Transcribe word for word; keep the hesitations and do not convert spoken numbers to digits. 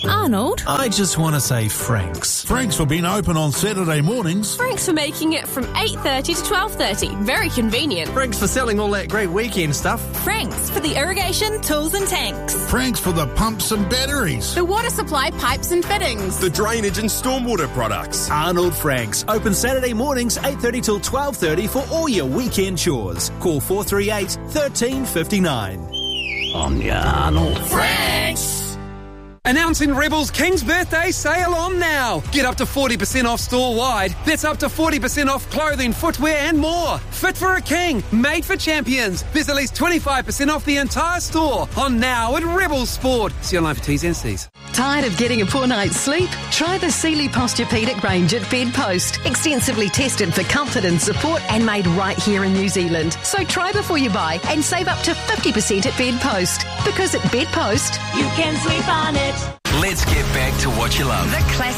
Arnold? I just want to say Frank's. Frank's for being open on Saturday mornings. Frank's for making it from eight thirty to twelve thirty. Very convenient. Frank's for selling all that great weekend stuff. Frank's for the irrigation, tools and tanks. Frank's for the pumps and batteries. The water supply pipes and fittings. The drainage and stormwater products. Arnold Frank's. Open Saturday mornings eight thirty till twelve thirty for all your weekend chores. Call four three eight, one three five nine. On ya, Arnold. Frank's! Announcing Rebel's King's Birthday sale on now. Get up to forty percent off store-wide. That's up to forty percent off clothing, footwear and more. Fit for a king, made for champions. There's at least twenty-five percent off the entire store. On now at Rebel Sport. See online for T's and C's. Tired of getting a poor night's sleep? Try the Sealy Posturepedic range at Bedpost. Extensively tested for comfort and support and made right here in New Zealand. So try before you buy and save up to fifty percent at Bedpost. Because at Bedpost, You can sleep on it. Let's get back to what you love. The classic.